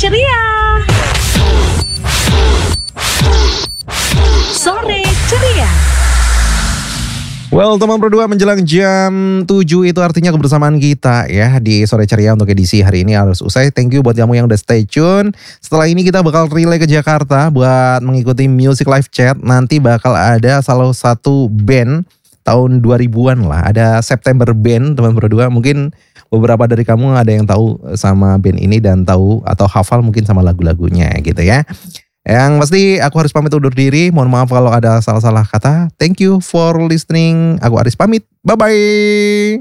ceria. Sore ceria. Well, teman berdua menjelang jam 7 itu artinya kebersamaan kita ya di Sore Ceria untuk edisi hari ini harus usai. Thank you buat kamu yang udah stay tune. Setelah ini kita bakal relay ke Jakarta buat mengikuti Music Live Chat. Nanti bakal ada salah satu band tahun 2000-an lah. Ada September Band teman berdua. Mungkin beberapa dari kamu ada yang tahu sama band ini dan tahu atau hafal mungkin sama lagu-lagunya gitu ya. Yang pasti aku harus pamit undur diri. Mohon maaf kalau ada salah-salah kata. Thank you for listening. Aku Aris pamit. Bye-bye.